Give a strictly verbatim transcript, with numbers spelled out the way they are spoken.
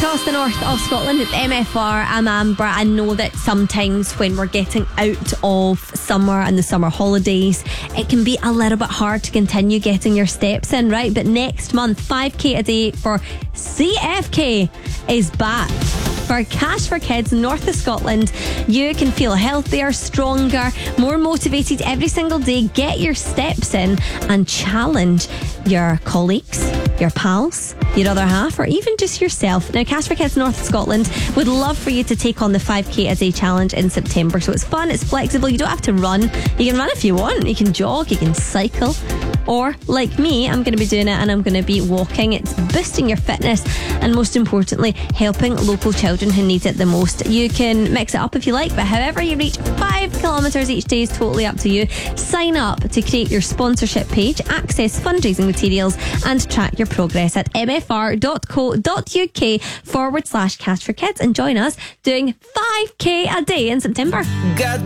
across the north of Scotland. It's M F R. I'm Amber. I know that sometimes when we're getting out of summer and the summer holidays, it can be a little bit hard to continue getting your steps in, right? But next month, five K a day for C F K is back. For Cash for Kids North of Scotland, you can feel healthier, stronger, more motivated every single day. Get your steps in and challenge your colleagues, your pals, your other half, or even just yourself. Now, Cash for Kids North of Scotland would love for you to take on the five K a day challenge in September. So it's fun, it's flexible, you don't have to run. You can run if you want, you can jog, you can cycle. Or, like me, I'm going to be doing it and I'm going to be walking. It's boosting your fitness and, most importantly, helping local children who need it the most. You can mix it up if you like, but however you reach five kilometres each day is totally up to you. Sign up to create your sponsorship page, access fundraising materials and track your progress at mfr.co.uk forward slash cash for kids and join us doing five K a day in September. Got